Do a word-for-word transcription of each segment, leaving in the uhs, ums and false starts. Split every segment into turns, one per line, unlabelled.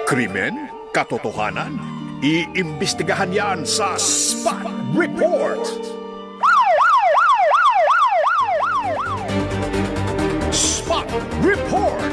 Krimen? Katotohanan? Iimbestigahan yan sa Spot Report! Spot Report!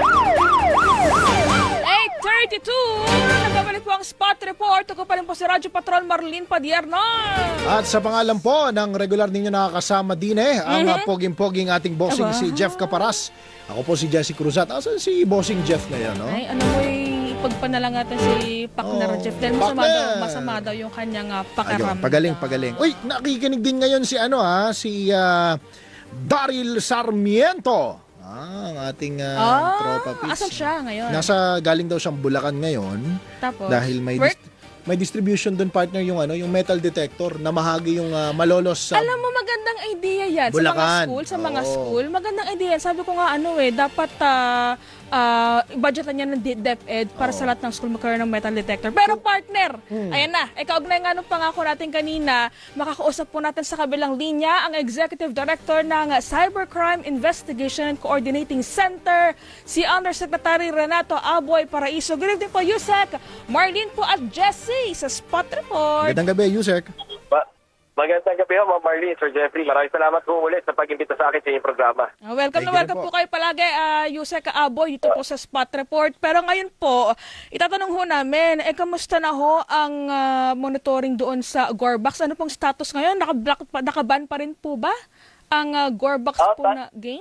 eight thirty-two! Nagbabalik po ang Spot Report. Ako pa rin po si Radyo Patrol Marlene Padierna.
At sa pangalan po ng regular ninyo nakakasama din eh, ang
Mhm.
uh, poging-poging ating bossing
Aba.
si Jeff Caparas. Ako po si Jesse Cruzat. Asan si bossing Jeff ngayon, no?
Ay, ano mo yung ipagpanalangatan si Pakner
Oh,
Jeff. Dahil masama
Pakner.
daw, masama daw yung kanyang uh,
Ayun,
pakaramdam.
pagaling, pagaling. Uy, nakikinig din ngayon si ano ha, si uh, Daryl Sarmiento. Ah, ang ating uh,
Ah,
tropa Pits.
asan siya ngayon?
Nasa galing daw siyang Bulacan ngayon.
Tapos,
Dahil may
work?
dis- may distribution doon partner yung ano, yung metal detector na mahagi yung uh, malolos sa
Alam mo, magandang idea yan. Sa mga
Bulacan.
school, sa mga
Oo.
school, magandang idea yan. Sabi ko nga, ano eh, dapat uh, uh, budgetan niya ng DepEd para
Oo.
sa lahat ng school magkaroon ng metal detector. Pero partner,
Hmm.
ayan na, eh, kaugnay nga nung pangako natin kanina, makakausap po natin sa kabilang linya ang Executive Director ng uh, Cybercrime Investigation and Coordinating Center, si Undersecretary Renato Aboy Paraiso. Good evening po, Yusek, Marlene po at Jessie sa Spot Report.
Magandang gabi, Yusek.
Ba Magandang gabi ho, Ma'am Marlene, Sir Jeffrey. Maraming salamat po ulit sa pag-imbita sa akin sa inyong programa.
Uh, welcome
Thank
na
you
welcome
po.
po. kayo palagi, uh, Yusek Aboy, dito po sa Spot Report. Pero ngayon po, itatanong ho namin, eh, kamusta na ho ang ah, monitoring doon sa Gorebox? Ano pong status ngayon? Naka-block pa, nakaban pa rin po ba ang uh, Gorebox
Ah,
po
ta-
na game?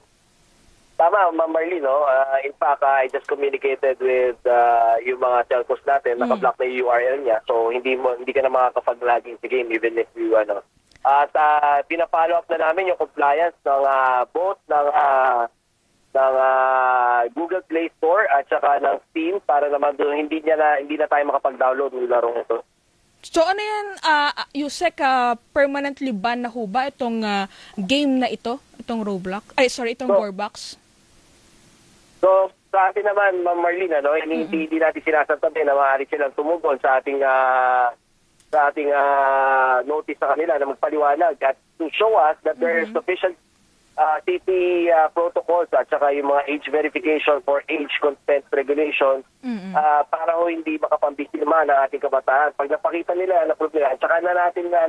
Tama, Ma'am Marlene. No? Uh, in fact, uh, I just communicated with uh, yung mga telcos natin. Naka-block na yung U R L niya. So, hindi mo hindi ka na makakapag-login sa game even if you, ano. At uh, pinapollow up na namin yung compliance ng uh, both ng uh, ng uh, Google Play Store at saka ng Steam para naman doon hindi niya na hindi na tayo makapag-download ng larong ito.
So ano yan, uh, Yusek, uh, permanently ban na ho ba itong uh, game na ito? Itong Roblox? Ay, sorry, itong
So,
Gorebox?
So, sa atin naman, Ma'am Marlene, ano, hindi, hindi natin sinasabi na maaari silang tumugon sa ating ah, sa ating ah, notice sa kanila na magpaliwanag at to show us that there is sufficient uh, C P ah, protocols at saka yung mga age verification for age consent regulations ah, para ho hindi makapambistima ng ating kabataan. Pag napakita nila, na-prove nila, at saka na natin na